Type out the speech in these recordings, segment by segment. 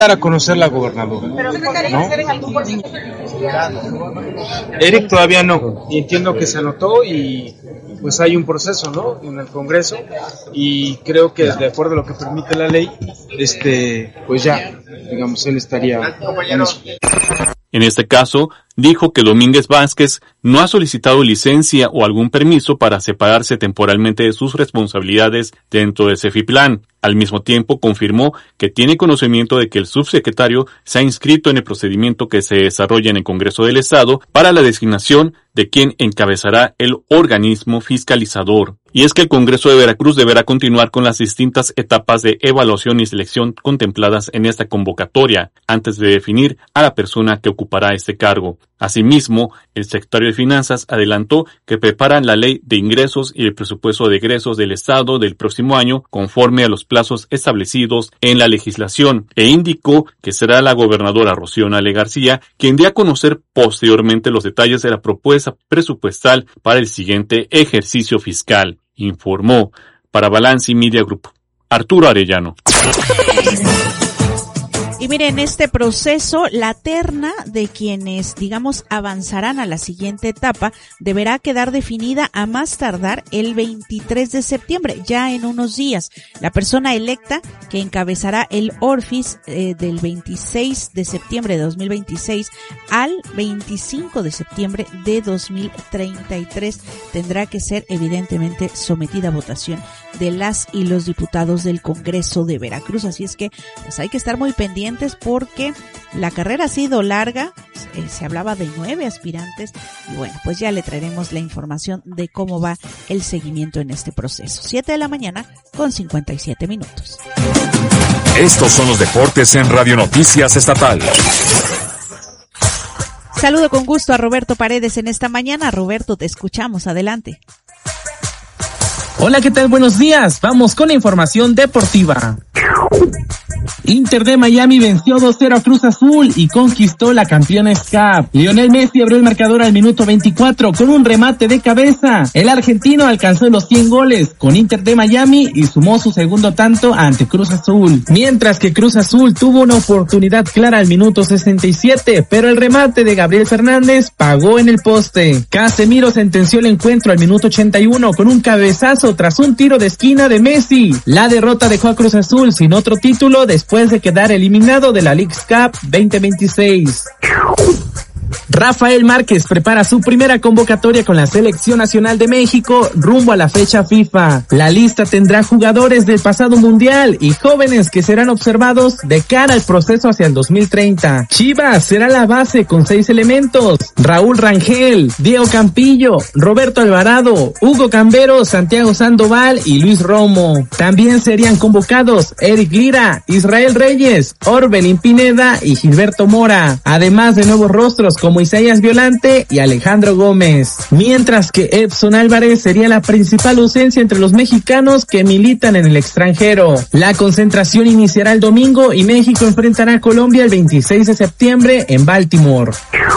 a conocer la gobernadora, ¿no? Eric todavía no, y entiendo que se anotó y pues hay un proceso, ¿no? En el Congreso, y creo que de acuerdo a lo que permite la ley, pues ya, digamos, él estaría en eso. En este caso, dijo que Domínguez Vázquez no ha solicitado licencia o algún permiso para separarse temporalmente de sus responsabilidades dentro de Cefiplan. Al mismo tiempo, confirmó que tiene conocimiento de que el subsecretario se ha inscrito en el procedimiento que se desarrolla en el Congreso del Estado para la designación de quien encabezará el organismo fiscalizador. Y es que el Congreso de Veracruz deberá continuar con las distintas etapas de evaluación y selección contempladas en esta convocatoria, antes de definir a la persona que ocupará este cargo. Asimismo, el secretario de Finanzas adelantó que preparan la ley de ingresos y el presupuesto de egresos del Estado del próximo año conforme a los plazos establecidos en la legislación, e indicó que será la gobernadora Rocío Nale García quien dé a conocer posteriormente los detalles de la propuesta presupuestal para el siguiente ejercicio fiscal, informó para Balance Media Group Arturo Arellano. Y miren, en este proceso, la terna de quienes, digamos, avanzarán a la siguiente etapa deberá quedar definida a más tardar el 23 de septiembre, ya en unos días. La persona electa que encabezará el ORFIS del 26 de septiembre de 2026 al 25 de septiembre de 2033 tendrá que ser evidentemente sometida a votación de las y los diputados del Congreso de Veracruz. Así es que pues hay que estar muy pendientes porque la carrera ha sido larga, se hablaba de 9 aspirantes y bueno, pues ya le traeremos la información de cómo va el seguimiento en este proceso. 7 de la mañana con 57 minutos. Estos son los deportes en Radio Noticias Estatal. Saludo con gusto a Roberto Paredes en esta mañana. Roberto, te escuchamos, adelante. Hola, ¿qué tal? Buenos días. Vamos con la información deportiva. Inter de Miami venció 2-0 a Cruz Azul y conquistó la Campeones Cup. Lionel Messi abrió el marcador al minuto 24 con un remate de cabeza. El argentino alcanzó los 100 goles con Inter de Miami y sumó su segundo tanto ante Cruz Azul. Mientras que Cruz Azul tuvo una oportunidad clara al minuto 67, pero el remate de Gabriel Fernández pagó en el poste. Casemiro sentenció el encuentro al minuto 81 con un cabezazo tras un tiro de esquina de Messi. La derrota dejó a Cruz Azul sin otro título después de quedar eliminado de la Leagues Cup 2026. Rafael Márquez prepara su primera convocatoria con la Selección Nacional de México rumbo a la fecha FIFA. La lista tendrá jugadores del pasado mundial y jóvenes que serán observados de cara al proceso hacia el 2030. Chivas será la base con 6 elementos: Raúl Rangel, Diego Campillo, Roberto Alvarado, Hugo Cambero, Santiago Sandoval y Luis Romo. También serían convocados Eric Lira, Israel Reyes, Orbelín Pineda y Gilberto Mora, además de nuevos rostros como Isaías Violante y Alejandro Gómez, mientras que Edson Álvarez sería la principal ausencia entre los mexicanos que militan en el extranjero. La concentración iniciará el domingo y México enfrentará a Colombia el 26 de septiembre en Baltimore.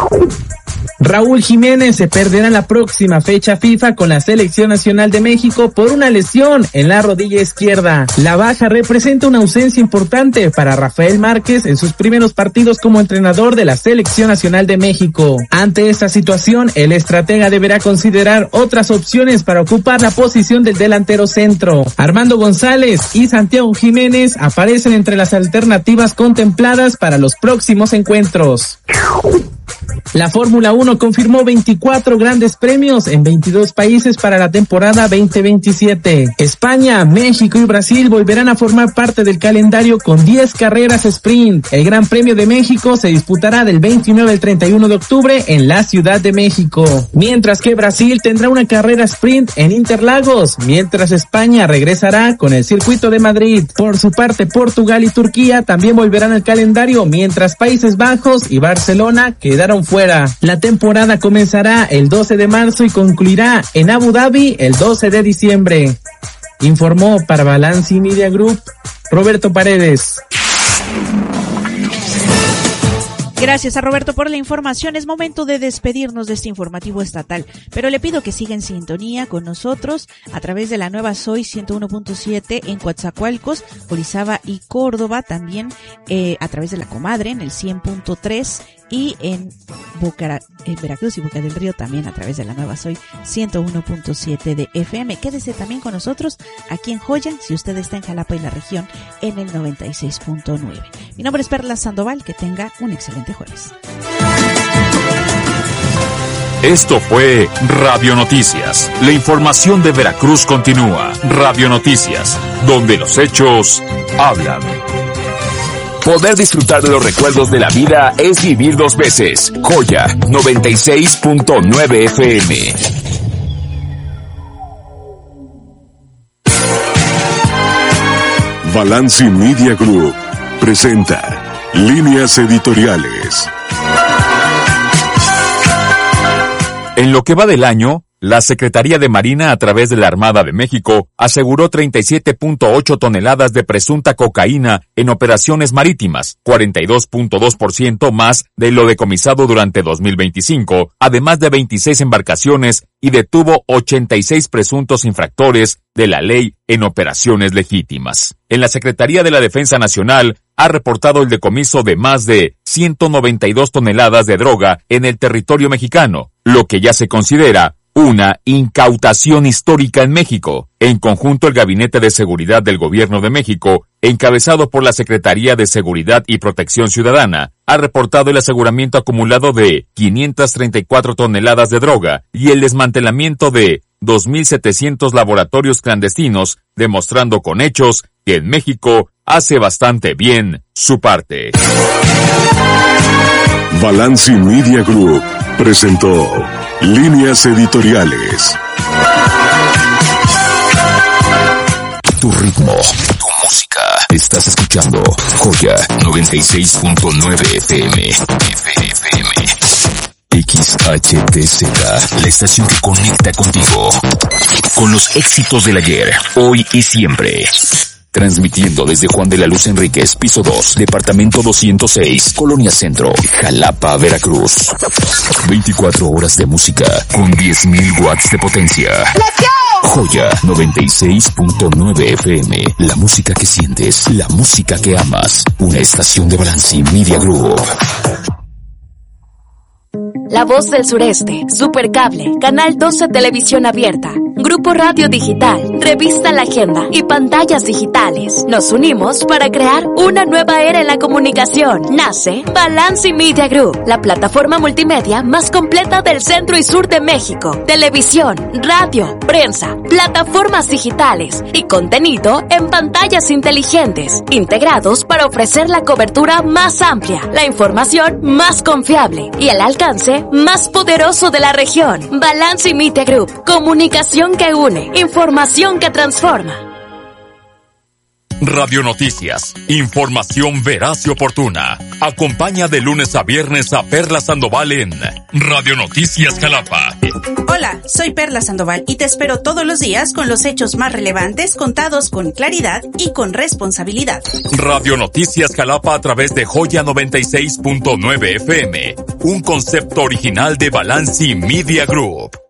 Raúl Jiménez se perderá la próxima fecha FIFA con la Selección Nacional de México por una lesión en la rodilla izquierda. La baja representa una ausencia importante para Rafael Márquez en sus primeros partidos como entrenador de la Selección Nacional de México. Ante esta situación, el estratega deberá considerar otras opciones para ocupar la posición del delantero centro. Armando González y Santiago Jiménez aparecen entre las alternativas contempladas para los próximos encuentros. La Fórmula 1 confirmó 24 grandes premios en 22 países para la temporada 2027. España, México y Brasil volverán a formar parte del calendario con 10 carreras sprint. El Gran Premio de México se disputará del 29 al 31 de octubre en la Ciudad de México, mientras que Brasil tendrá una carrera sprint en Interlagos, mientras España regresará con el Circuito de Madrid. Por su parte, Portugal y Turquía también volverán al calendario, mientras Países Bajos y Barcelona quedaron fuera. La temporada comenzará el 12 de marzo y concluirá en Abu Dhabi el 12 de diciembre. Informó para Balance Media Group Roberto Paredes. Gracias a Roberto por la información. Es momento de despedirnos de este informativo estatal, pero le pido que siga en sintonía con nosotros a través de la nueva Soy 101.7 en Coatzacoalcos, Orizaba y Córdoba, también a través de la Comadre en el 100.3 y en Veracruz y Boca del Río también a través de la nueva Soy 101.7 de FM. Quédese también con nosotros aquí en Joya, si usted está en Jalapa y la región, en el 96.9. Mi nombre es Perla Sandoval, que tenga un excelente jueves. Esto fue Radio Noticias. La información de Veracruz continúa. Radio Noticias, donde los hechos hablan. Poder disfrutar de los recuerdos de la vida es vivir dos veces. Joya 96.9 FM. Balanci Media Group presenta Líneas Editoriales. En lo que va del año, la Secretaría de Marina, a través de la Armada de México, aseguró 37.8 toneladas de presunta cocaína en operaciones marítimas, 42.2% más de lo decomisado durante 2025, además de 26 embarcaciones, y detuvo 86 presuntos infractores de la ley en operaciones legítimas. En la Secretaría de la Defensa Nacional ha reportado el decomiso de más de 192 toneladas de droga en el territorio mexicano, lo que ya se considera una incautación histórica en México. En conjunto, el Gabinete de Seguridad del Gobierno de México, encabezado por la Secretaría de Seguridad y Protección Ciudadana, ha reportado el aseguramiento acumulado de 534 toneladas de droga y el desmantelamiento de 2.700 laboratorios clandestinos, demostrando con hechos que en México hace bastante bien su parte. Balanci Media Group presentó Líneas Editoriales. Tu ritmo, tu música. Estás escuchando Joya 96.9 FM. XHTZ, la estación que conecta contigo. Con los éxitos del ayer, hoy y siempre. Transmitiendo desde Juan de la Luz Enríquez, piso 2, departamento 206, Colonia Centro, Jalapa, Veracruz. 24 horas de música con 10.000 watts de potencia. Joya 96.9 FM, la música que sientes, la música que amas. Una estación de Balanci Media Group. La Voz del Sureste, Supercable, Canal 12 Televisión Abierta, Grupo Radio Digital, Revista La Agenda y Pantallas Digitales. Nos unimos para crear una nueva era en la comunicación. Nace Balanci Media Group, la plataforma multimedia más completa del centro y sur de México. Televisión, radio, prensa, plataformas digitales y contenido en pantallas inteligentes, integrados para ofrecer la cobertura más amplia, la información más confiable y el alcance más poderoso de la región. Balanci Media Group, comunicación que une, información que transforma. Radio Noticias, información veraz y oportuna. Acompaña de lunes a viernes a Perla Sandoval en Radio Noticias Jalapa. Hola, soy Perla Sandoval y te espero todos los días con los hechos más relevantes contados con claridad y con responsabilidad. Radio Noticias Jalapa a través de Joya 96.9 FM, un concepto original de Balanci Media Group.